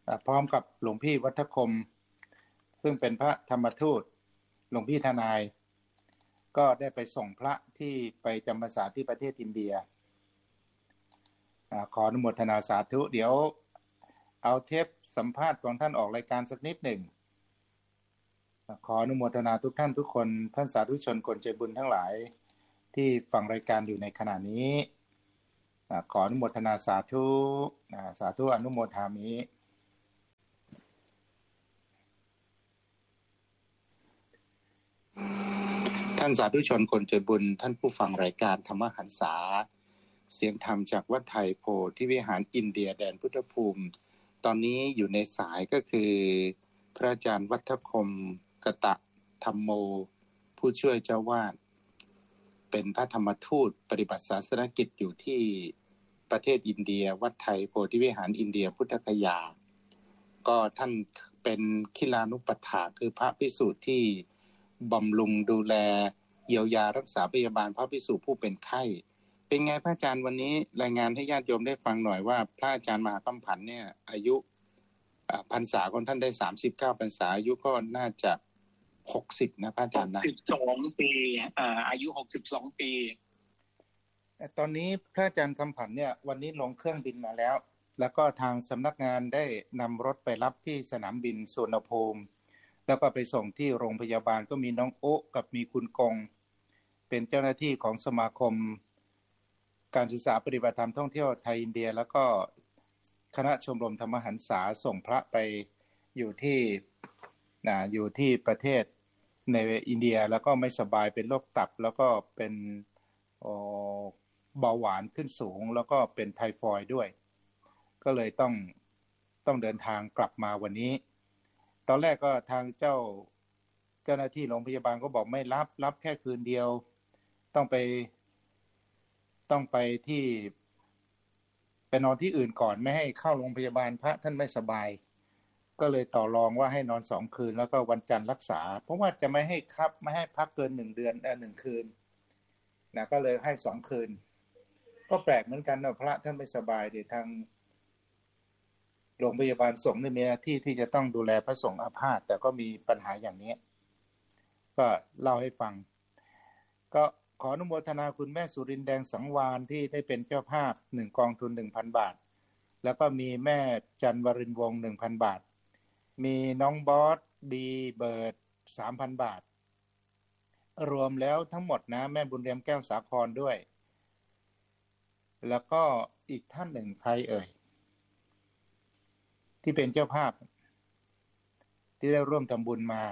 พร้อมกับหลวงพี่วัฒคมซึ่งเป็นพระธรรมทูตหลวงพี่ทนายก็ได้ไปส่งพระที่ไปจำพรรษาที่ประเทศอินเดียขออนุโมทนาสาธุเดี๋ยวเอาเทปสัมภาษณ์ของท่านออกรายการสักนิดหนึ่งขออนุโมทนาทุกท่านทุกคนท่านสาธุชนคนใจบุญทั้งหลายที่ฟังรายการอยู่ในขณะนี้ขออนุโมทนาสาธุสาธุอนุโมทามิท่านสาธุชนคนใจบุญท่านผู้ฟังรายการธรรมหันษาเสียงธรรมจากวัดไทยโพธิวิหารอินเดียแดนพุทธภูมิตอนนี้อยู่ในสายก็คือพระอาจารย์วัฒคมกตะธรรมโมผู้ช่วยเจ้าวาดเป็นพระธรรมทูตปฏิบัติศาสนกิจอยู่ที่ประเทศอินเดียวัดไทยโพธิวิหารอินเดียพุทธคยาก็ท่านเป็นคิลานุปัฏฐาคือพระภิกษุที่บำรุงดูแลเยียวยารักษาพยาบาลพระภิกษุผู้เป็นไข้เป็นไงพระอาจารย์วันนี้รายงานให้ญาติโยมได้ฟังหน่อยว่าพระอาจารย์มหาคำผันเนี่ยอายุพรรษาของท่านได้39พรรษาอายุก็น่าจะ60นะพระอาจารย์นะ 62ปีอายุ62ปีตอนนี้พระอาจารย์คำผันเนี่ยวันนี้ลงเครื่องบินมาแล้วแล้วก็ทางสำนักงานได้นำรถไปรับที่สนามบินสุวรรณภูมิแล้วก็ไปส่งที่โรงพยาบาลก็มีน้องโอ๊กับมีคุณกงเป็นเจ้าหน้าที่ของสมาคมการศึกษาปฏิบัติธรรมท่องเที่ยวไทยอินเดียแล้วก็คณะชมรมธรรมหันษาส่งพระไปอยู่ที่ประเทศในอินเดียแล้วก็ไม่สบายเป็นโรคตับแล้วก็เป็นเบาหวานขึ้นสูงแล้วก็เป็นไทฟอยด์ด้วยก็เลยต้องเดินทางกลับมาวันนี้ตอนแรกก็ทางเจ้าหน้าที่โรงพยาบาลก็บอกไม่รับแค่คืนเดียวต้องไปที่ไปนอนที่อื่นก่อนไม่ให้เข้าโรงพยาบาลพระท่านไม่สบายก็เลยต่อรองว่าให้นอน2คืนแล้วก็วันจันทร์รักษาเพราะว่าจะไม่ให้พักเกิน1เดือน1คืนนะก็เลยให้2คืนก็แปลกเหมือนกันนะพระท่านไม่สบายเดี๋ยวทางโรงพยาบาลสงฆ์มีหน้าที่ที่จะต้องดูแลพระสงฆ์อาพาธแต่ก็มีปัญหาอย่างนี้ก็เล่าให้ฟังก็ขออนุโมทนาคุณแม่สุรินทร์แดงสังวาลที่ได้เป็นเจ้าภาพ1กองทุน 1,000 บาทแล้วก็มีแม่จันวรินทร์วงศ์ 1,000 บาทมีน้องบอสบีเบิร์ด 3,000 บาทรวมแล้วทั้งหมดนะแม่บุญเรียมแก้วสาครด้วยแล้วก็อีกท่านหนึ่งใครเอ่ยที่เป็นเจ้าภาพที่ได้ร่วมทำบุญมา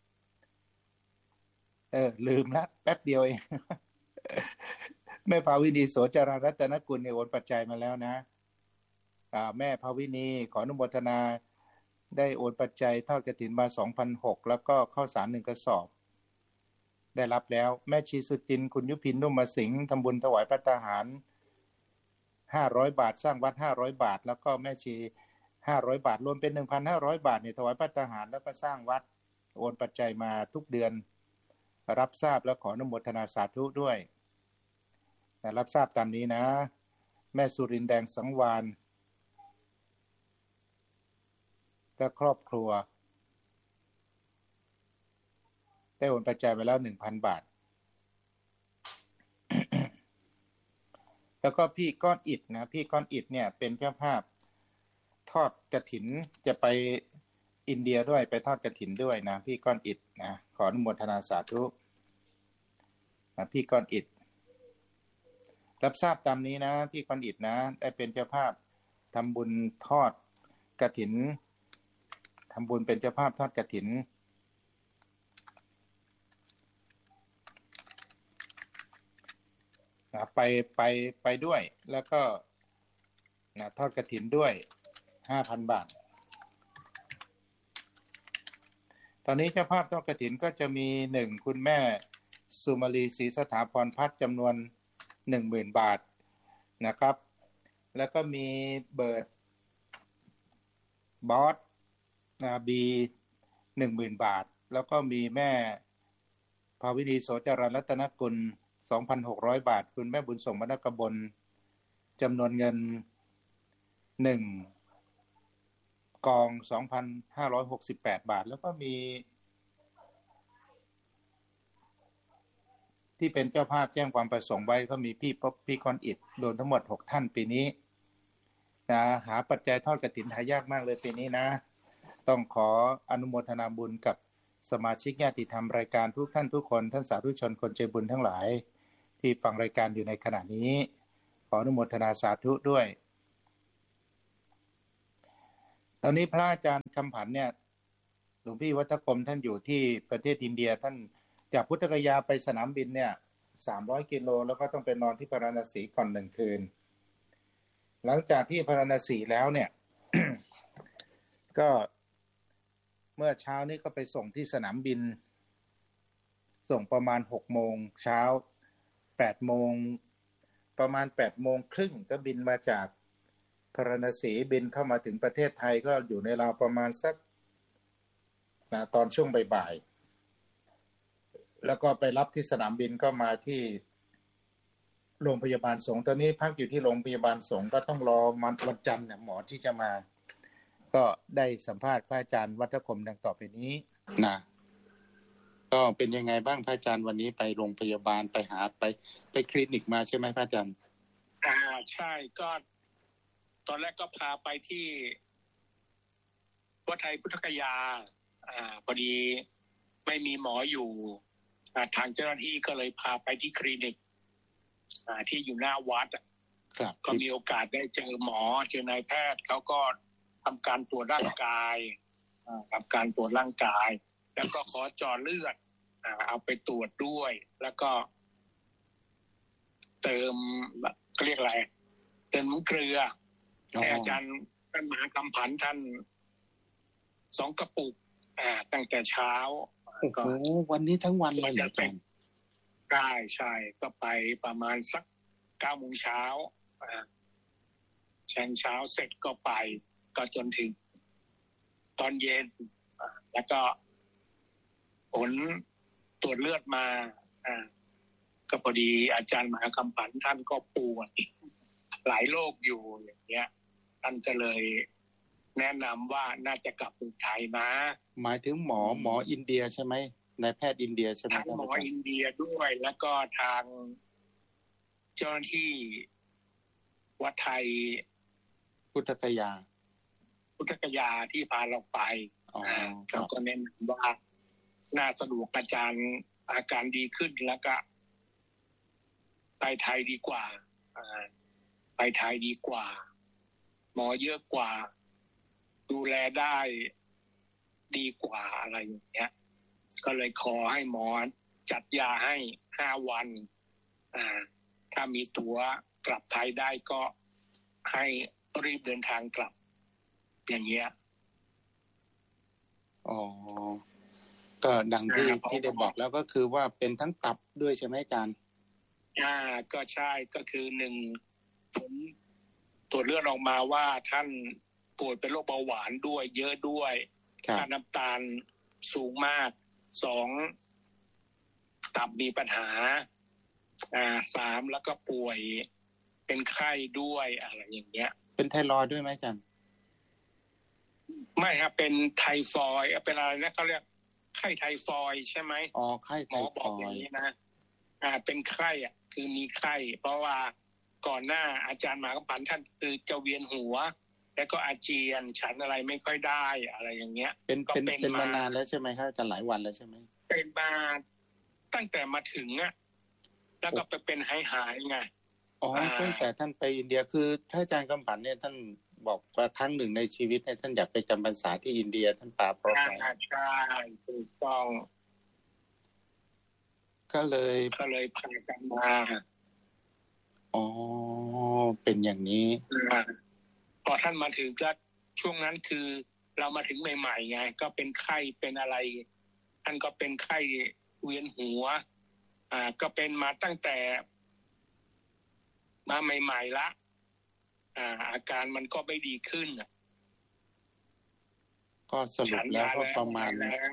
ลืมละแป๊บเดียวเองแม่ภาวินีโสจารารัตนกุลโอนปัจจัยมาแล้วนะแม่ภาวินีขออนุโมทนาได้โอนปัจจัยทอดกฐินมา 2,600 แล้วก็ข้าวสาร1กระสอบได้รับแล้วแม่ชีสุจินคุณยุพินนุ่มมาสิงห์ทำบุญถวายภัตตาหาร500 บาทสร้างวัด500 บาทแล้วก็แม่ชี500 บาทรวมเป็น 1,500 บาทเนี่ยถวายภัตตาหารแล้วก็สร้างวัดโอนปัจจัยมาทุกเดือนรับทราบแล้วขออนุโมทนาสาธุด้วยรับทราบตามนี้นะแม่สุรินทร์แดงสังวาลและครอบครัวได้โอนปัจจัยไปแล้ว 1,000 บาท แล้วก็พี่ก้อนอิฐนะพี่ก้อนอิฐเนี่ยเป็นเจ้าภาพทอดกฐินจะไปอินเดียด้วยไปทอดกฐินด้วยนะพี่ก้อนอิฐนะขออนุโมทนาสาธุนะพี่ก้อนอิฐรับทราบตามนี้นะพี่ก้อนอิฐนะได้เป็นเจ้าภาพทำบุญทอดกฐินทำบุญเป็นเจ้าภาพทอดกฐินนะไปด้วยแล้วก็นะทอดกฐินด้วย 5,000 บาทตอนนี้เจ้าภาพทอดกฐินก็จะมี1คุณแม่สุมาลีศรีสถาพรพัฒน์จำนวน 10,000 บาทนะครับแล้วก็มีเบิร์ดบอสบี 10,000 บาทแล้วก็มีแม่ภาวินีโสจารัตนกุล 2,600 บาทคุณแม่บุญส่งมณกบลจำนวนเงิน1 กอง 2,568 บาทแล้วก็มีที่เป็นเจ้าภาพแจ้งความประสงค์ไว้ก็มีพี่คอนอิฐโดนทั้งหมด6ท่านปีนี้นะหาปัจจัยทอดกฐินหายากมากเลยปีนี้นะต้องขออนุโมทนาบุญกับสมาชิกญาติธรรมรายการทุกท่านทุกคนท่านสาธุชนคนใจบุญทั้งหลายที่ฟังรายการอยู่ในขณะนี้ขออนุโมทนาสาธุด้วยตอนนี้พระอาจารย์คำผันเนี่ยหลวงพี่วัฒกรมท่านอยู่ที่ประเทศอินเดียท่านจากพุทธคยาไปสนามบินเนี่ย300 กิโลแล้วก็ต้องไปนอนที่พาราณสีก่อน1 คืนหลังจากที่พาราณสีแล้วเนี่ย ก็เมื่อเช้านี้ก็ไปส่งที่สนามบินส่งประมาณ6 โมงเช้า8 โมงประมาณ8 โมงครึ่งก็บินมาจากพาราณสีบินเข้ามาถึงประเทศไทยก็อยู่ในราวประมาณสักตอนช่วงบ่ายๆแล้วก็ไปรับที่สนามบินก็มาที่โรงพยาบาลสงฆ์ตอนนี้พักอยู่ที่โรงพยาบาลสงฆ์ก็ต้องรอวันจันทร์เนี่ยหมอที่จะมาก็ได้สัมภาษณ์พระอาจารย์วัฒกรมดังต่อไปนี้นะก็เป็นยังไงบ้างพระอาจารย์วันนี้ไปโรงพยาบาลไปหาไปคลินิกมาใช่ไหมพระอาจารย์ใช่ก็ตอนแรกก็พาไปที่วัดไทยพุทธคยาพอดีไม่มีหมออยู่ทางเจ้าหน้าที่ก็เลยพาไปที่คลินิกที่อยู่หน้าวัดก็มีโอกาสได้เจอหมอเจอนายแพทย์เขาก็ทำการตรวจร่างกายแล้วก็ขอเจาะเลือดเอาไปตรวจด้วยแล้วก็เติมเขาเรียกอะไรเติมน้ำเกลือให้อาจารย์ท่านมหาคำผันท่าน2 กระปุกตั้งแต่เช้าโอ้โหวันนี้ทั้งวันเลยเหรออาจารย์ใช่ก็ไปประมาณสัก9 โมงเช้าเช้าเสร็จก็ไปก็จนถึงตอนเย็นแล้วก็ผลตรวจเลือดมาก็พอดีอาจารย์มหาคำผันท่านก็ป่วยหลายโรคอยู่อย่างเงี้ยท่านก็เลยแนะนำว่าน่าจะกลับเมืองไทยนะหมายถึงหมออินเดียใช่ไหมนายแพทย์อินเดียใช่ไหมทั้งหมออินเดียด้วยแล้วก็ทางเจ้าหน้าที่วัดไทยพุทธคยาที่พาเราไปเขาก็แนะนำว่าน่าสะดวกอาจารย์อาการดีขึ้นแล้วก็ไปไทยดีกว่าหมอเยอะกว่าดูแลได้ดีกว่าอะไรอย่างเงี้ยก็เลยขอให้หมอจัดยาให้5 วันถ้ามีตั๋วกลับไทยได้ก็ให้รีบเดินทางกลับอย่างเงี้ยก็ดังที่ได้บอกแล้วก็คือว่าเป็นทั้งตับด้วยใช่ไหมอาจารย์ก็ใช่ก็คือ1ผลตรวจเลือดออกมาว่าท่านป่วยเป็นโรคเบาหวานด้วยเยอะด้วยค่าน้ำตาลสูงมาก2ตับมีปัญหา3แล้วก็ป่วยเป็นไข้ด้วยอะไรอย่างเงี้ยเป็นไทรอยด์ด้วยไหมอาจารย์ไม่ครับเป็นไทฟอยด์เป็นอะไรนะเขาเรียกไข้ไทฟอยด์ใช่ไหมไข้ไทฟอยด์หมอบอกอย่างนี้นะเป็นไข้คือมีไข้เพราะว่าก่อนหน้าอาจารย์มหาคำผันท่านคือจะเวียนหัวแล้วก็อาเจียนฉันอะไรไม่ค่อยได้อะไรอย่างเงี้ยเป็นมานานแล้วใช่ไหมครับอาจารย์หลายวันแล้วใช่ไหมเป็นมาตั้งแต่มาถึงแล้วก็ไปเป็นหายไงตั้งแต่ท่านไปอินเดียคือถ้าอาจารย์คำผันเนี่ยท่านบอกว่าครั้งหนึ่งในชีวิตเนี่ยท่านอยากไปจำพรรษาที่อินเดียท่านปาพร้อมใช่ถูกต้องก็เลยพากันมาเป็นอย่างนี้พอท่านมาถึงก็ช่วงนั้นคือเรามาถึงใหม่ๆไงก็เป็นไข้เป็นอะไรท่านก็เป็นไข้เวียนหัวก็เป็นมาตั้งแต่มาใหม่ๆละอาการมันก็ไม่ดีขึ้นก็สรุปแล้วก็ประมาณ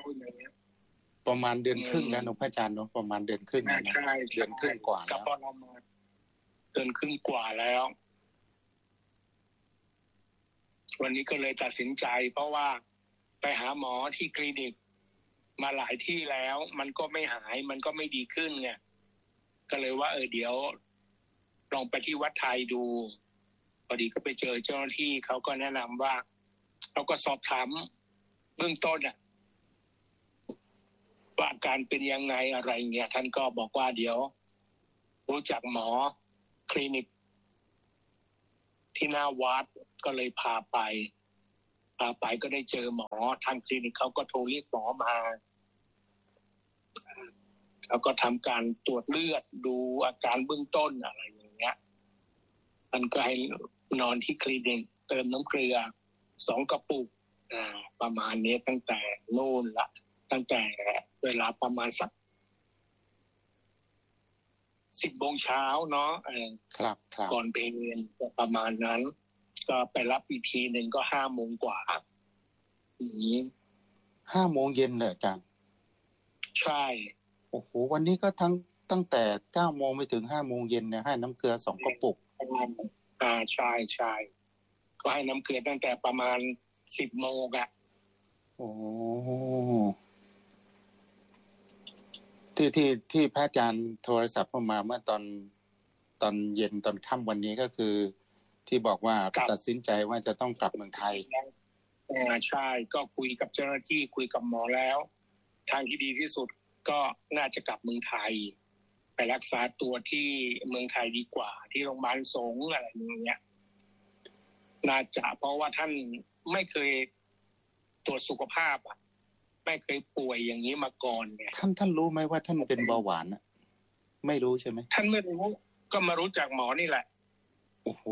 เดือนครึ่งแล้วนะพระอาจารย์เนาะประมาณเดือนครึ่งนะเดือนครึ่งกว่าแล้วเดือนครึ่งกว่าแล้ววันนี้ก็เลยตัดสินใจเพราะว่าไปหาหมอที่คลินิกมาหลายที่แล้วมันก็ไม่หายมันก็ไม่ดีขึ้นไงก็เลยว่าเดี๋ยวลองไปที่วัดไทยดูพอดีก็ไปเจอเจ้าหน้าที่เขาก็แนะนำว่าเขาก็สอบถามเบื้องต้นว่าอาการเป็นยังไงอะไรเงี้ยท่านก็บอกว่าเดี๋ยวรู้จักหมอคลินิกที่หน้าวัดก็เลยพาไปก็ได้เจอหมอทางคลินิกเขาก็โทรเรียกหมอมาแล้วก็ทำการตรวจเลือดดูอาการเบื้องต้นอะไรอย่างเงี้ยมันก็ให้นอนที่คลินิกเติมน้ำเกลือ2 กระปุกประมาณนี้ตั้งแต่โน่นละตั้งแต่เวลาประมาณสัก10 โมงเช้าเนาะครับก่อนเพลนประมาณนั้นก็ไปรับอีกทีหนึ่งก็5 โมงกว่า 5 โมงเย็นเลยอาจารย์ใช่โอ้โหวันนี้ก็ตั้งแต่9 โมงไปถึง5 โมงเย็นเนี่ยให้น้ำเกลือ2 กระปุกใช่ก็ให้น้ำเกลือตั้งแต่ประมาณ10 โมงโอ้ที่พระอาจารย์โทรศัพท์เข้ามาเมื่อตอนเย็นตอนค่ำวันนี้ก็คือที่บอกว่าตัดสินใจว่าจะต้องกลับเมืองไทยใช่ก็คุยกับเจ้าหน้าที่คุยกับหมอแล้วทางที่ดีที่สุดก็น่าจะกลับเมืองไทยไปรักษาตัวที่เมืองไทยดีกว่าที่โรงพยาบาลสงฆ์อะไรอย่างเงี้ยน่าจะเพราะว่าท่านไม่เคยตรวจสุขภาพไม่เคยป่วยอย่างนี้มาก่อนไงท่านรู้ไหมว่าท่านเป็นเบาหวานไม่รู้ใช่ไหมท่านไม่รู้ก็มารู้จากหมอนี่แหละโอ้โห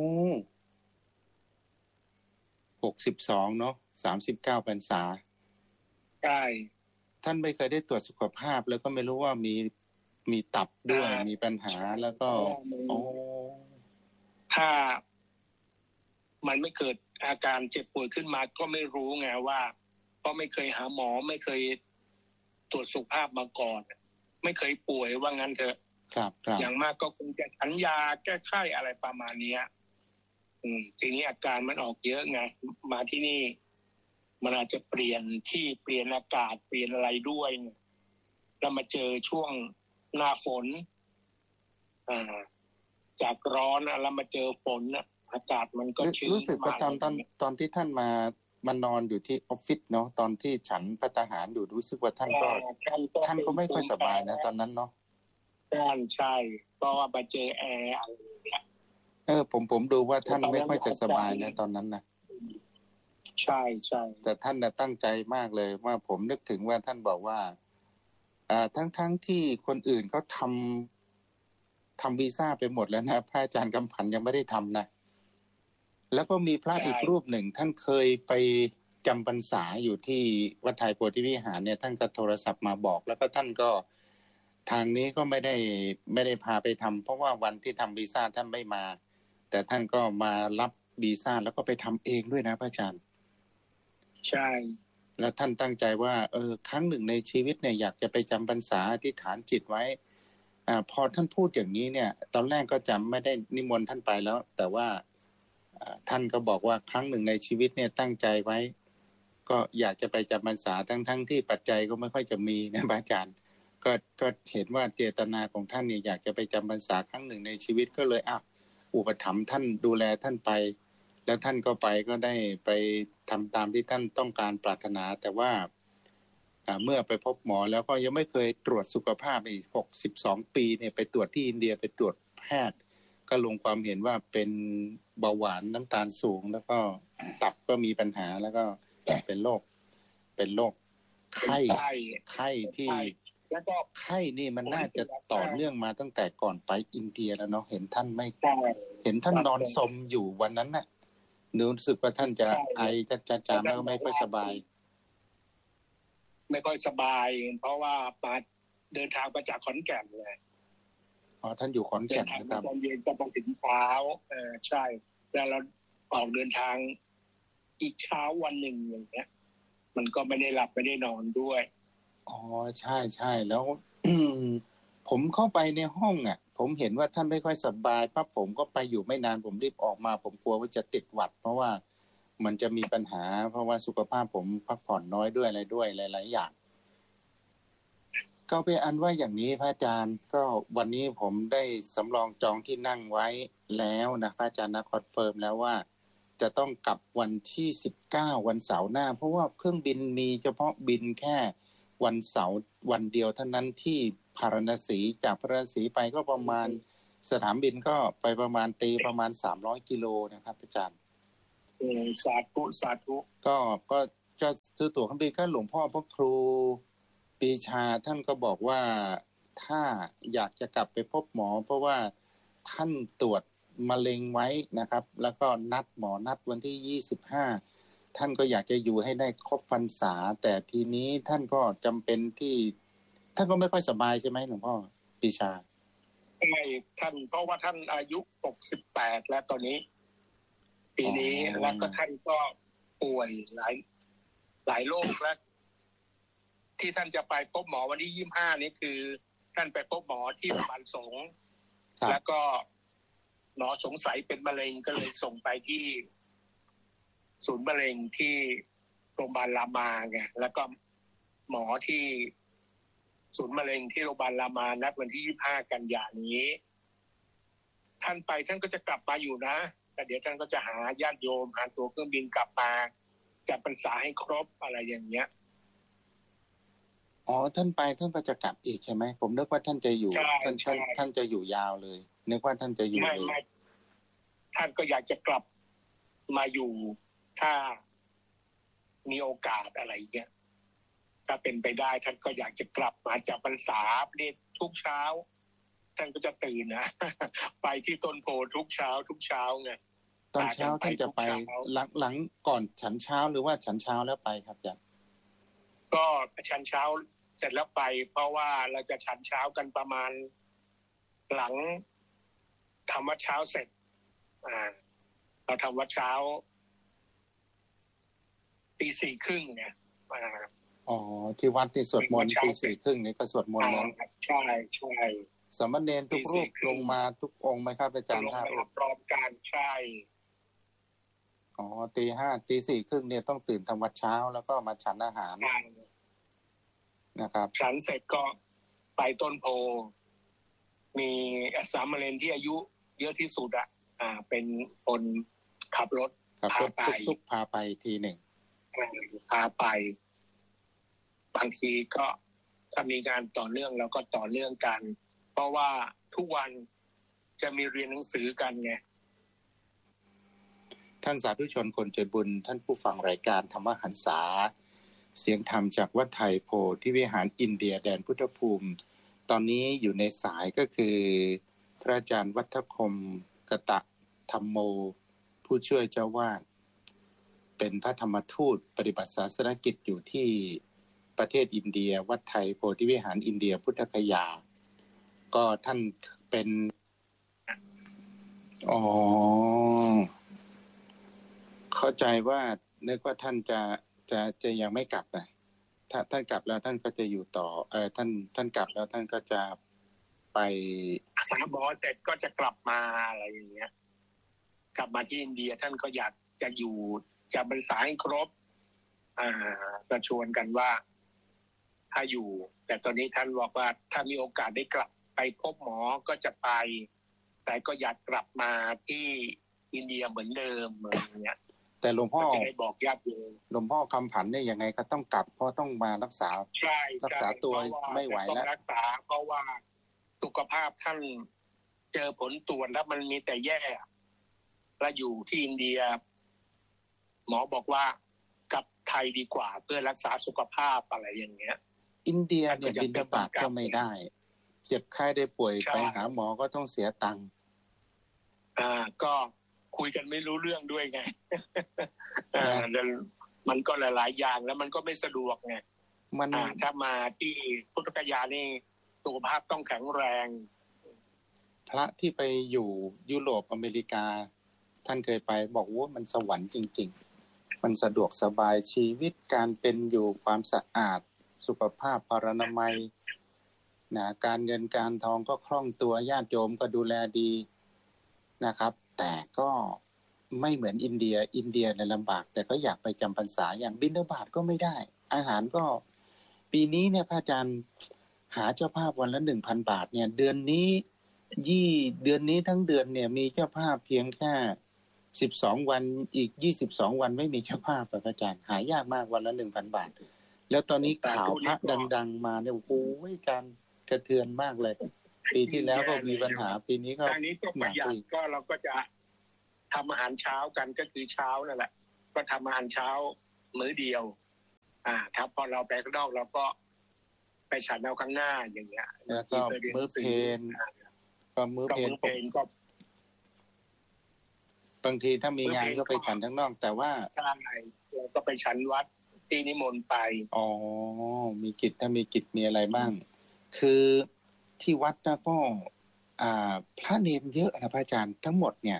62เนาะ39 พรรษาใช่ท่านไม่เคยได้ตรวจสุขภาพแล้วก็ไม่รู้ว่ามีตับด้วยมีปัญหาแล้วก็ถ้ามันไม่เกิดอาการเจ็บป่วยขึ้นมาก็ไม่รู้ไงว่าเพราะไม่เคยหาหมอไม่เคยตรวจสุขภาพมาก่อนไม่เคยป่วยว่างั้นเถอะครับอย่างมากก็คงจะฉันยาแก้ไข้อะไรประมาณนี้ทีนี้อาการมันออกเยอะไงมาที่นี่มันอาจจะเปลี่ยนที่เปลี่ยนอากาศเปลี่ยนอะไรด้วยแล้วมาเจอช่วงหน้าฝนจากร้อนแล้วมาเจอฝนอากาศมันก็ชื้นรู้สึกว่าตอนที่ท่านมานอนอยู่ที่ออฟฟิศเนาะตอนที่ฉันภัตตาหารอยู่รู้สึกว่าท่านก็ไม่ค่อยสบายนะตอนนั้นเนาะใช่เพราะว่ามาเจอแอร์อะไรอย่างเงี้ยผมดูว่าท่านไม่ค่อยจะสบายนะตอนนั้นนะใช่แต่ท่านตั้งใจมากเลยว่าผมนึกถึงว่าท่านบอกว่าทั้งที่คนอื่นเขาทำวีซ่าไปหมดแล้วนะพระอาจารย์กำผันยังไม่ได้ทำนะแล้วก็มีพระอีกรูปหนึ่งท่านเคยไปจำพรรษาอยู่ที่วัดไทยโพธิวิหารเนี่ยท่านก็โทรศัพท์มาบอกแล้วก็ท่านก็ทางนี้ก็ไม่ได้พาไปทำเพราะว่าวันที่ทำวีซ่าท่านไม่มาแต่ท่านก็มารับวีซ่าแล้วก็ไปทำเองด้วยนะพระอาจารย์ใช่แล้วท่านตั้งใจว่าครั้งหนึ่งในชีวิตเนี่ยอยากจะไปจำพรรษาอธิษฐานจิตไว้พอท่านพูดอย่างนี้เนี่ยตอนแรกก็จำไม่ได้นิมนต์ท่านไปแล้วแต่ว่าท่านก็บอกว่าครั้งหนึ่งในชีวิตเนี่ยตั้งใจไว้ก็อยากจะไปจำพรรษาทั้งที่ปัจจัยก็ไม่ค่อยจะมีนะอาจารย์ก็เห็นว่าเจตนาของท่านเนี่ยอยากจะไปจำพรรษาครั้งหนึ่งในชีวิตก็เลยอุปถัมภ์ท่านดูแลท่านไปแล้วท่านก็ไปก็ได้ไปทำตามที่ท่านต้องการปรารถนาแต่ว่าเมื่อไปพบหมอแล้วก็ยังไม่เคยตรวจสุขภาพอีก62 ปีเนี่ยไปตรวจที่อินเดียไปตรวจแพทย์ก็ลงความเห็นว่าเป็นเบาหวานน้ำตาลสูงแล้วก็ตับก็มีปัญหาแล้วก็เป็นโรคไข้ที่แล้วก็ไข้นี่มันน่าจะต่อเนื่องมาตั้งแต่ก่อนไปอินเดียแล้วเนาะเห็นท่านนอนสมอยู่วันนั้นน่ะรู้สึกว่าท่านจะไอจะจามแล้วไม่ค่อยสบายเพราะว่าเดินทางมาจากขอนแก่นเลยท่านอยู่ขอนแก่นนะครับตอนเย็นก็ต้องถึงเช้าใช่แล้วเราออกเดินทางอีกเช้าวันหนึ่งอย่างเงี้ยมันก็ไม่ได้หลับไม่ได้นอนด้วยใช่แล้วผมเข้าไปในห้องผมเห็นว่าท่านไม่ค่อยสบายปั๊บผมก็ไปอยู่ไม่นานผมรีบออกมาผมกลัวว่าจะติดหวัดเพราะว่ามันจะมีปัญหาเพราะว่าสุขภาพผมพักผ่อนน้อยด้วยอะไรด้วยหลายๆอย่างก็เป็นอันว่าอย่างนี้พระอาจารย์ก็วันนี้ผมได้สำรองจองที่นั่งไว้แล้วนะพระอาจารย์นะคอนเฟิร์มแล้วว่าจะต้องกลับวันที่19วันเสาร์หน้าเพราะว่าเครื่องบินมีเฉพาะบินแค่วันเสาร์วันเดียวเท่านั้นที่พาราณสีจากพาราณสีไปก็ประมาณสนามบินก็ไปประมาณตีประมาณ300กิโลนะครับอาจารย์สาธุสาธุก็จะซื้อตั๋วเครื่องบินก็หลวงพ่อพระครูปีชาท่านก็บอกว่าถ้าอยากจะกลับไปพบหมอเพราะว่าท่านตรวจมะเร็งไว้นะครับแล้วก็นัดหมอนัดวันที่25ท่านก็อยากจะอยู่ให้ได้ครบพรรษาแต่ทีนี้ท่านก็จำเป็นที่ท่านก็ไม่ค่อยสบายใช่ไหมหลวงพ่อปีชาไม่ท่านเพราะว่าท่านอายุ68แล้วตอนนี้ปีนี้แล้วก็ท่านก็ป่วยหลายโรคแล้วที่ท่านจะไปพบหมอวันที่25นี้คือท่านไปพบหมอที่โรงพยาบาลสงฆ์แล้วก็หมอสงสัยเป็นมะเร็งก็เลยส่งไปที่ศูนย์มะเร็งที่โรงพยาบาลรามาไงแล้วก็หมอที่ศูนย์มะเร็งที่โรงพยาบาลรามานัดวันที่25กันยายนนี้ท่านไปท่านก็จะกลับมาอยู่นะแต่เดี๋ยวท่านก็จะหาญาติโยมหาตั๋วเครื่องบินกลับมาจัดพรรษาให้ครบอะไรอย่างเงี้ยท่านไปท่านก็จะกลับอีกใช่ไหมผมนึกว่าท่านจะอยู่ท่านจะอยู่ยาวเลยนึกว่าท่านจะอยู่เลยท่านก็อยากจะกลับมาอยู่ถ้ามีโอกาสอะไรเงี้ยถ้าเป็นไปได้ท่านก็อยากจะกลับมาจากพรรษาเนี่ยทุกเช้าท่านก็จะตื่นนะไปที่ต้นโพทุกเช้าไงตอนเช้าท่านจะไปหลังก่อนฉันเช้าหรือว่าฉันเช้าแล้วไปครับอาจารย์ก็ฉันเช้าเสร็จแล้วไปเพราะว่าเราจะฉันเช้ากันประมาณหลังทำวัดเช้าเสร็จเราทำวัดเช้าตี 4:30เนี่ยที่วัดที่สวดมนต์ตี 4:30นี่ก็สวดมนต์แล้วใช่สามเณรทุกรูปลงมาทุกองค์ไหมครับอาจารย์ครับพร้อมกันใช่ตี 5ตี 4:30เนี่ยต้องตื่นทำวัดเช้าแล้วก็มาฉันอาหารนะครับฉันเสร็จก็ไปต้นโพมีสามเณรที่อายุเยอะที่สุดเป็นคนขับรถพาไปพาไปทีหนึ่งพาไปบางทีก็ถ้ามีการต่อเนื่องแล้วก็ต่อเนื่องกันเพราะว่าทุกวันจะมีเรียนหนังสือกันไงท่านสาธุชนคนใจบุญท่านผู้ฟังรายการธรรมหันษาเสียงธรรมจากวัดไทยโพธิวิหารอินเดียแดนพุทธภูมิตอนนี้อยู่ในสายก็คือพระอาจารย์วัฒคมกตะธรรมโมผู้ช่วยเจ้าวาดเป็นพระธรรมทูตปฏิบัติศาสนกิจอยู่ที่ประเทศอินเดียวัดไทยโพธิวิหารอินเดียพุทธคยาก็ท่านเป็นเข้าใจว่านึกว่าท่านจะยังไม่กลับนะถ้าท่านกลับแล้วท่านก็จะอยู่ต่อท่านกลับแล้วท่านก็จะไปสาบอเสร็จก็จะกลับมาอะไรอย่างเงี้ยกลับมาที่อินเดียท่านก็อยากจะอยู่จะพรรษาให้ครบก็ชวนกันว่าถ้าอยู่แต่ตอนนี้ท่านบอกว่าถ้ามีโอกาสได้กลับไปพบหมอก็จะไปแต่ก็อยากกลับมาที่อินเดียเหมือนเดิมอะไรอย่างเงี้ยแต่หลวงพ่อจะได้บอกญาติโยมหลวงพ่อคำผันเนี่ยยังไงก็ต้องกลับเพราะต้องมารักษาตัวไม่ไหวแล้วรักษาเพราะว่าสุขภาพท่านเจอผลตรวจแล้วมันมีแต่แย่และอยู่ที่อินเดียหมอบอกว่ากลับไทยดีกว่าเพื่อรักษาสุขภาพอะไรอย่างเงี้ยอินเดียเนี่ยบินบาตก็ไม่ได้เจ็บไข้ได้ป่วยไปหาหมอก็ต้องเสียตังค์ก็คุยกันไม่รู้เรื่องด้วยไงมันก็หลายๆอย่างแล้วมันก็ไม่สะดวกไงถ้ามาที่พุทธคยานี่สุขภาพต้องแข็งแรงพระที่ไปอยู่ยุโรปอเมริกาท่านเคยไปบอกว่ามันสวรรค์จริงๆมันสะดวกสบายชีวิตการเป็นอยู่ความสะอาดสุขภาพพรรณนามัยการเงินการทองก็คล่องตัวญาติโยมก็ดูแลดีนะครับแต่ก็ไม่เหมือนอินเดียเนี่ยลำบากแต่ก็อยากไปจำพรรษาอย่างบิณฑบาตก็ไม่ได้อาหารก็ปีนี้เนี่ยพระอาจารย์หาเจ้าภาพวันละ 1,000 บาทเนี่ยเดือนนี้ทั้งเดือนเนี่ยมีเจ้าภาพเพียงแค่12วันอีก22วันไม่มีเจ้าภาพพระอาจารย์หายากมากวันละ 1,000 บาทแล้วตอนนี้ข่าวพระดังๆมาเนี่ยโอ้โหการกระเทือนมากเลยปีที่แล้วก็มีปัญหาปีนี้ก็อันนี้ก็ประหยัดก็เราก็จะทำอาหารเช้ากันก็คือเช้านั่นแหละก็ทำอาหารเช้ามื้อเดียวถ้าพอเราไปข้างนอกเราก็ไปฉันเอาข้างหน้าอย่างเงี้ยแล้วก็มื้อเพลก็มื้อเพลก็บางทีถ้ามีงานก็ไปฉันข้างนอกแต่ว่าใช่เราก็ไปฉันวัดที่นิมนต์ไปอ๋อมีกิจถ้ามีกิจมีอะไรบ้างคือที่วัดนะก็พระเนรเยอะนะพระอาจารย์ทั้งหมดเนี่ย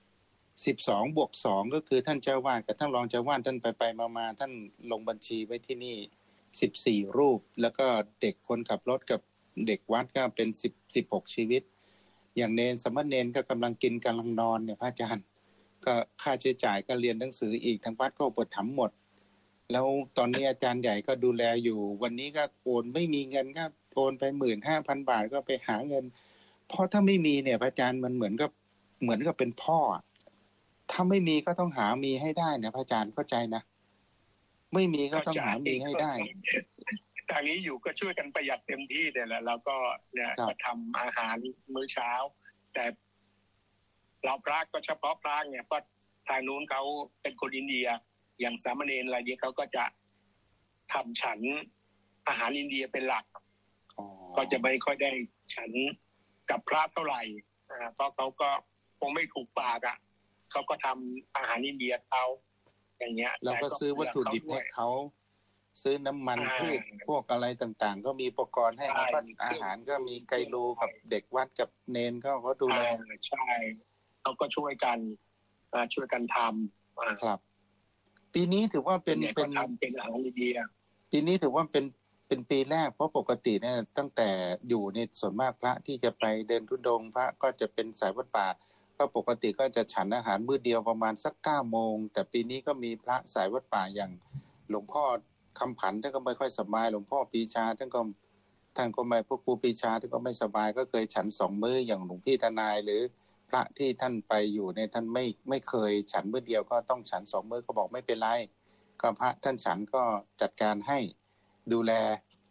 12+2ก็คือท่านเจ้าวาดกับท่านรองเจ้าวาดท่านไปมาท่านลงบัญชีไว้ที่นี่14รูปแล้วก็เด็กคนขับรถกับเด็กวัดก็เป็น16ชีวิตอย่างเนรสมณเณรก็กำลังกินกำลังนอนเนี่ยพระอาจารย์ก็ค่าใช้จ่ายก็เรียนหนังสืออีกทางวัดก็อุปถัมภ์หมดแล้วตอนนี้อาจารย์ใหญ่ก็ดูแลอยู่วันนี้ก็โอนไม่มีเงินก็โอนไป 15,000 บาทก็ไปหาเงินเพราะถ้าไม่มีเนี่ยพระอาจารย์มันเหมือนกับเป็นพ่อถ้าไม่มีก็ต้องหามีให้ได้นะพระอาจารย์เข้าใจนะไม่มีก็ต้องหามีให้ได้ทางนี้อยู่ก็ช่วยกันประหยัดเต็มที่เนี่ยแหละแล้วก็เนี่ยก็ทำอาหารมื้อเช้าแต่เราพระก็เฉพาะพระเนี่ยก็ทางนู้นเขาเป็นคนอินเดียอย่างสามเณรอะไรเนี่ยเขาก็จะทำฉันอาหารอินเดียเป็นหลักก็จะไม่ค่อยได้ฉันกับพระเท่าไหร่เพราะเขาก็คงไม่ถูกปากเขาก็ทำอาหารอินเดียเขาอย่างเงี้ยเราก็ซื้อวัตถุดิบให้เขาซื้อน้ำมันพืชพวกอะไรต่างๆก็มีอุปกรณ์ให้เขาอาหารก็มีไกโลกับเด็กวัดกับเนนก็เขาดูแลใช่เขาก็ช่วยกันทำครับปีนี้ถือว่าเป็นอาหารอินเดียปีนี้ถือว่าเป็นปีแรกเพราะปกติเนี่ยตั้งแต่อยู่ในส่วนมากพระที่จะไปเดินธุดงค์พระก็จะเป็นสายวัดป่าก็ปกติก็จะฉันอาหารมื้อเดียวประมาณสัก 9 โมงแต่ปีนี้ก็มีพระสายวัดป่าอย่างหลวงพ่อคำผันท่านก็ไม่ค่อยสบายหลวงพ่อปีชาท่านก็ไม่พวกครูปีชาท่านก็ไม่สบายก็เคยฉัน2 มื้ออย่างหลวงพี่ทนายหรือพระที่ท่านไปอยู่เนี่ยท่านไม่เคยฉันมื้อเดียวก็ต้องฉัน2 มื้อก็บอกไม่เป็นไรก็พระท่านฉันก็จัดการให้ดูแล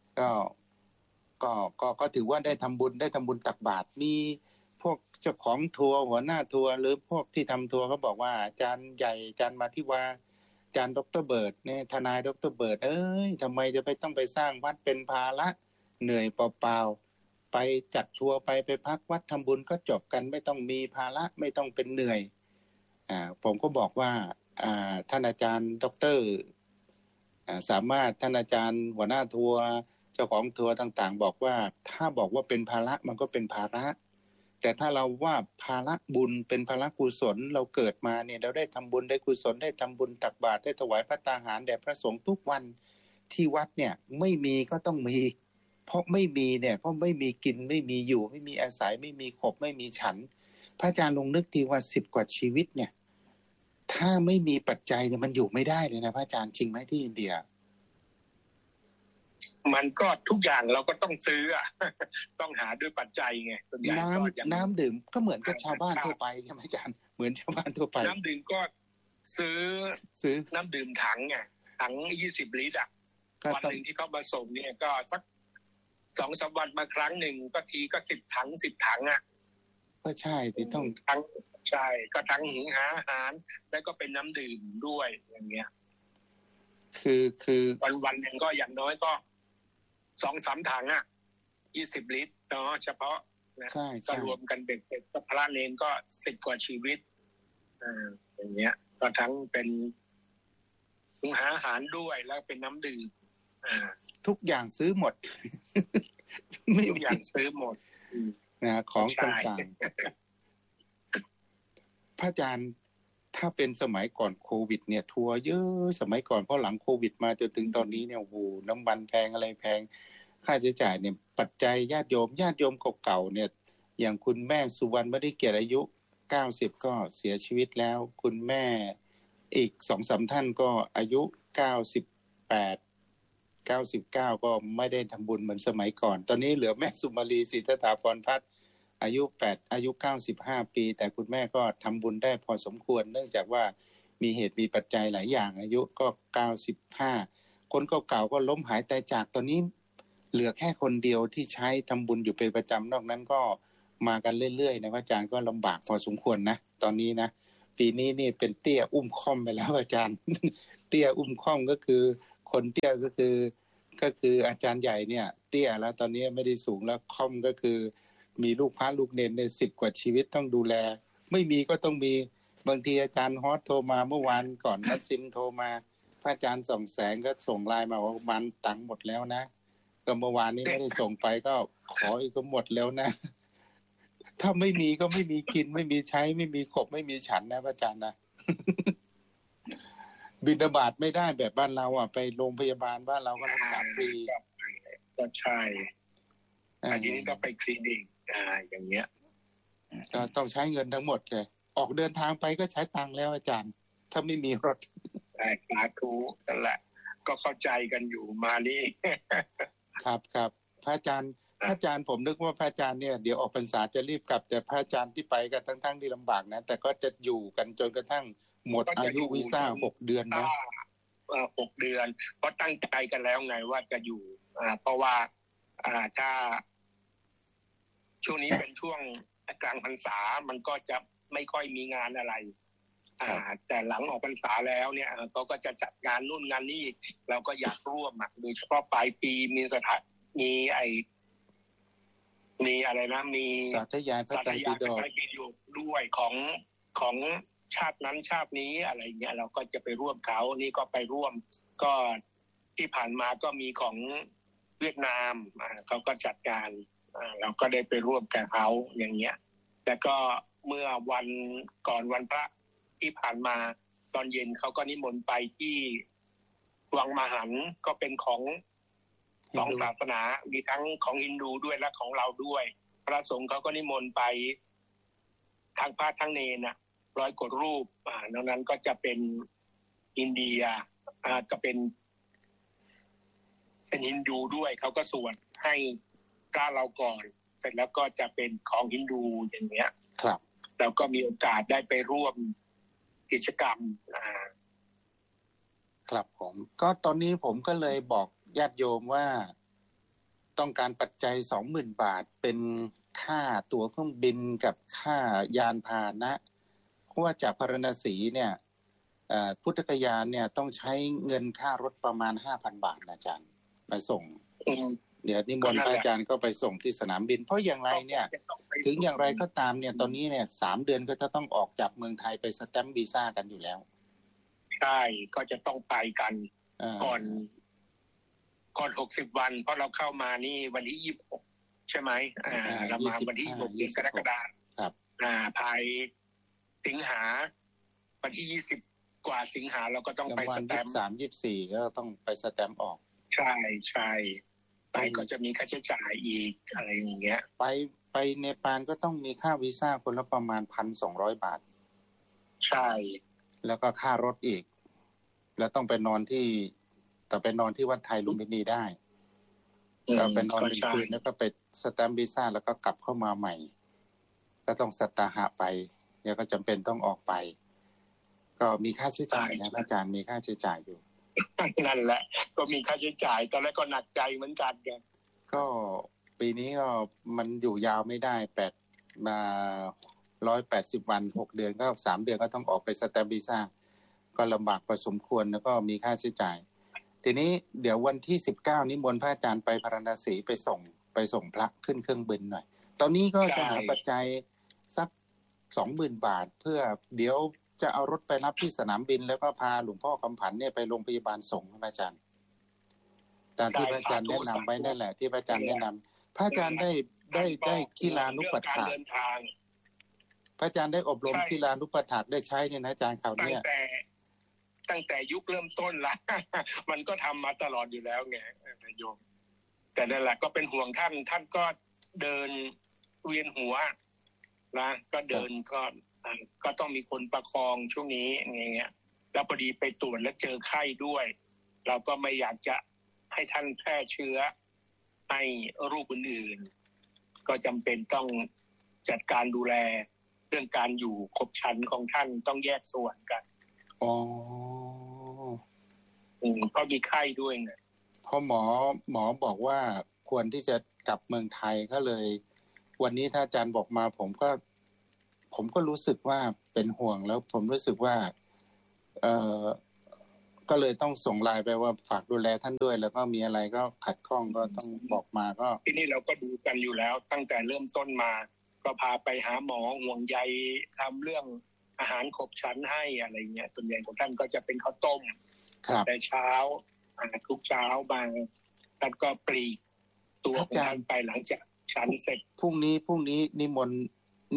ก็ถือว่าได้ทำบุญตักบาตรมีพวกเจ้าของทัวร์หัวหน้าทัวร์หรือพวกที่ทำทัวร์เขาบอกว่าอาจารย์ใหญ่อาจารย์มาที่ว่าอาจารย์ดร.เบิร์ดเนี่ยทนายดร.เบิร์ดทำไมจะต้องไปสร้างวัดเป็นภาระเหนื่อยเปล่าๆไปจัดทัวร์ไปพักวัดทำบุญก็จบกันไม่ต้องมีภาระไม่ต้องเป็นเหนื่อยผมก็บอกว่าท่านอาจารย์ดร.สามารถท่านอาจารย์หัวหน้าทัวร์เจ้าของทัวร์ต่างๆบอกว่าถ้าบอกว่าเป็นภาระมันก็เป็นภาระแต่ถ้าเราว่าภาระบุญเป็นภาระกุศลเราเกิดมาเนี่ยเราได้ทำบุญได้กุศลได้ทำบุญตักบาตรได้ถวายพระตาหารแด่พระสงฆ์ทุกวันที่วัดเนี่ยไม่มีก็ต้องมีเพราะไม่มีเนี่ยก็ไม่มีกินไม่มีอยู่ไม่มีอาศัยไม่มีขบไม่มีฉันพระอาจารย์ลงนึกทีว่า10 กว่าชีวิตเนี่ยถ้าไม่มีปัจจัยเนี่ยมันอยู่ไม่ได้เลยนะพระอาจารย์จริงไหมที่อินเดียมันก็ทุกอย่างเราก็ต้องซื้อต้องหาด้วยปัจจัยไงน้ำดื่มก็เหมือนกับชาวบ้านทั่วไปใช่ไหมอาจารย์เหมือนชาวบ้านทั่วไปน้ำดื่มก็ซื้อน้ำดื่มถังไงถัง20 ลิตรวันนึงที่เขามาส่งเนี่ยก็สัก 2-3 วันมาครั้งหนึ่งก็ทีก็10 ถังก็ใช่ที่ต้องทั้งใช่ก็ทั้งหุงหาอาหารแล้วก็เป็นน้ำดื่มด้วยอย่างเงี้ยคือวันนึงก็อย่างน้อยก็ 2-3 ถัง20 ลิตรเนาะเฉพาะนะก็รวมกันเป็นพระเนรก็10 กว่าชีวิตอย่างเงี้ยก็ทั้งเป็นหุงหาอาหารด้วยแล้วเป็นน้ำดื่มทุกอย่างซื้อหมดทุกอย่างซื้อหมดของต่างๆพระอาจารย์ถ้าเป็นสมัยก่อนโควิดเนี่ยทัวร์เยอะสมัยก่อนเพราะหลังโควิดมาจนถึงตอนนี้เนี่ยโอ้โหน้ำมันแพงอะไรแพงค่าใช้จ่ายเนี่ยปัจจัยญาติโยมเก่าๆเนี่ยอย่างคุณแม่สุวรรณไม่ได้เกียรติอายุ 90ก็เสียชีวิตแล้วคุณแม่อีก 2-3 ท่านก็อายุ98 99ก็ไม่ได้ทำบุญเหมือนสมัยก่อนตอนนี้เหลือแม่สุมาลีศรีทถาพรพัฒน์อายุ95ปีแต่คุณแม่ก็ทำบุญได้พอสมควรเนื่องจากว่ามีเหตุมีปัจจัยหลายอย่างอายุก็95คนเก่าๆก็ล้มหายตายจากตอนนี้เหลือแค่คนเดียวที่ใช้ทำบุญอยู่เป็นประจำนอกนั้นก็มากันเรื่อยๆนะอาจารย์ก็ลำบากพอสมควรนะตอนนี้นะปีนี้นี่เป็นเตี้ยอุ้มค่อมไปแล้วอาจารย์ เตี้ยอุ้มค่อมก็คือคนเตี้ยก็คืออาจารย์ใหญ่เนี่ยเตี้ยแล้วตอนนี้ไม่ได้สูงแล้วค่อมก็คือมีลูกพระลูกเนรใน10 กว่าชีวิตต้องดูแลไม่มีก็ต้องมีบางทีอาจารย์ฮอตโทรมาเมื่อวานก่อนนัดซิมโทรมาพระอาจารย์ส่องแสงก็ส่งไลน์มาว่ามันตังค์หมดแล้วนะก็เมื่อวานนี้ไม่ได้ส่งไปก็ขออีกก็หมดแล้วนะถ้าไม่มีก็ไม่มีกินไม่มีใช้ไม่มีขบไม่มีฉันนะพระอาจารย์นะ บิณฑบาตไม่ได้แบบบ้านเราอ่ะไปโรงพยาบาลบ้านเราก็รักษาฟรีก็ใช่อันนี้ก็ไปคลินิกอย่างเงี้ยก็ต้องใช้เงินทั้งหมดเลยออกเดินทางไปก็ใช้ตังค์แล้วอาจารย์ถ้าไม่มีรถแต่สาธุนั่นแหละก็เข้าใจกันอยู่มานี่ครับพระอาจารย์ผมนึกว่าพระอาจารย์เนี่ยเดี๋ยวออกพรรษาจะรีบกลับแต่พระอาจารย์ที่ไปกันทั้งที่ลำบากนะแต่ก็จะอยู่กันจนกระทั่งหมดอายุวีซ่า6 เดือนนะ 6 เดือนเพราะตั้งใจกันแล้วไงว่าจะอยู่เพราะว่าถ้าช่วงนี้เป็นช่วงกลางพรรษามันก็จะไม่ค่อยมีงานอะไรแต่หลังออกพรรษาแล้วเนี่ยเขาก็จะจัดงานนู่นงานนี่เราก็อยากร่วมโดยเฉพาะปลายปีมีมีอะไรนะมีสาธยายพระไตรปิฎกด้วยของชาตินั้นชาตินี้อะไรเงี้ยเราก็จะไปร่วมเขานี่ก็ไปร่วมก็ที่ผ่านมาก็มีของเวียดนามเขาก็จัดการเราก็ได้ไปร่วมกับเขาอย่างเงี้ยแต่ก็เมื่อวันก่อนวันพระที่ผ่านมาตอนเย็นเขาก็นิมนต์ไปที่วังมหันต์ก็เป็นของ2 ศาสนามีทั้งของฮินดูด้วยและของเราด้วยพระสงฆ์เขาก็นิมนต์ไปทั้งพระทั้งเนร100 กว่ารูปนั้นก็จะเป็นอินเดียก็เป็นฮินดูด้วยเขาก็สวดให้พระเราก่อนเสร็จแล้วก็จะเป็นของฮินดูอย่างเงี้ยครับแล้วก็มีโอกาสได้ไปร่วมกิจกรรมครับผมก็ตอนนี้ผมก็เลยบอกญาติโยมว่าต้องการปัจจัย 20,000 บาทเป็นค่าตั๋วเครื่องบินกับค่ายานพาหนะเพราะว่าจากพาราณสีเนี่ยพุทธคยานเนี่ยต้องใช้เงินค่ารถประมาณ 5,000 บาทนะอาจารย์ไปส่งเดี๋ยวนิมนต์พระอาจารย์ก็ไปส่งที่สนามบินเพราะอย่างไรเนี่ยถึงอย่างไรก็ตามเนี่ยตอนนี้เนี่ย3 เดือนก็จะต้องออกจากเมืองไทยไปสแตมป์วีซ่ากันอยู่แล้วใช่ก็จะต้องไปกันก่อน60 วันเพราะเราเข้ามานี่วันที่26ใช่ไหมเรามาวันที่26กรกฎาคมภายสิงหาวันที่20 กว่าสิงหาเราก็ต้องไปสแตมป์ 23-24ก็ต้องไปสแตมป์ออกใช่ไปก็จะมีค่าใช้จ่ายอีกอะไรอย่างเงี้ยไปเนปาลก็ต้องมีค่าวีซ่าคนละประมาณ 1,200 บาทใช่แล้วก็ค่ารถอีกแล้วต้องไปนอนที่วัดไทยลุมพินีได้ก็ไปนอน1 คืนแล้วก็ไปสแตมป์วีซ่าแล้วก็กลับเข้ามาใหม่ก็ต้องสัตตาหะไปแล้วก็จำเป็นต้องออกไปก็มีค่าใช้จ่ายนะอาจารย์มีค่าใช้จ่ายอยู่นั่นแหละก็มีค่าใช้จ่ายตอนแรกก็หนักใจเหมือนกันก็ปีนี้ก็มันอยู่ยาวไม่ได้180 วัน6 เดือนก็3 เดือนก็ต้องออกไปสแตมป์วีซ่าก็ลำบากพอสมควรแล้วก็มีค่าใช้จ่ายทีนี้เดี๋ยววันที่19นิมนต์พระอาจารย์ไปพาราณสีไปส่งพระขึ้นเครื่องบินหน่อยตอนนี้ก็จะหาปัจจัยสัก 20,000 บาทเพื่อเดี๋ยวจะเอารถไปรับที่สนามบินแล้วก็พาหลวงพ่อคำผันเนี่ยไปโรงพยาบาลสงฆ์พระอาจารย์ตามที่พระอาจารย์แนะนำไว้นั่นแหละที่พระอาจารย์แนะนำพระอาจารย์ได้กีฬานุปัฏฐานพระอาจารย์ได้อบรมกีฬานุปัฏฐานได้ใช้เนี่ยนะอาจารย์เขาเนี่ยตั้งแต่ยุคเริ่มต้นละ มันก็ทำมาตลอดอยู่แล้วไงโยมแต่นั่นแหละก็เป็นห่วงท่านก็เดินเวียนหัวนะก็เดินก็ก็ต้องมีคนประคองช่วงนี้อย่างเงี้ยแล้วพอดีไปตรวจแล้วเจอไข้ด้วย เราก็ไม่อยากจะให้ท่านแพร่เชื้อให้รูปอื่นๆก็จำเป็นต้องจัดการดูแลเรื่องการอยู่ครบชั้นของท่านต้องแยกส่วนกันอ๋อก็มีไข้ด้วยไงเพราะหมอบอกว่าควรที่จะกลับเมืองไทยก็เลยวันนี้ถ้าอาจารย์บอกมาผมก็รู้สึกว่าเป็นห่วงแล้วผมรู้สึกว่าก็เลยต้องส่งไลน์ไปว่าฝากดูแลท่านด้วยแล้วก็มีอะไรก็ขัดข้องก็ต้องบอกมาก็ที่นี่เราก็ดูกันอยู่แล้วตั้งแต่เริ่มต้นมาก็พาไปหาหมอห่วงใยทำเรื่องอาหารครบชั้นให้อะไรเงี้ยส่วนใหญ่ของท่านก็จะเป็นข้าวต้มแต่เช้าทุกเช้าบางท่านก็ปลีกตัวของท่านไปหลังจากชั้นเสร็จพรุ่งนี้นิมนต์